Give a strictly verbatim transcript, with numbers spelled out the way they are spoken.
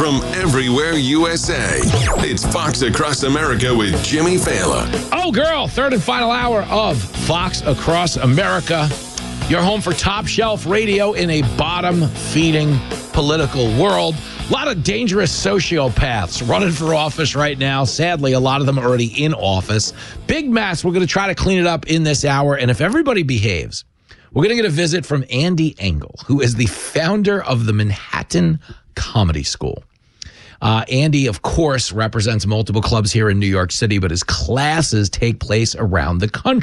from everywhere U S A. It's Fox Across America with Jimmy Fallon. Oh, girl, third and final hour of Fox Across America. Your home for top shelf radio in a bottom-feeding political world. A lot of dangerous sociopaths running for office right now. Sadly, a lot of them are already in office. Big mess. We're going to try to clean it up in this hour. And if everybody behaves, we're going to get a visit from Andy Engel, who is the founder of the Manhattan Comedy School. Uh, Andy, of course, represents multiple clubs here in New York City, but his classes take place around the country.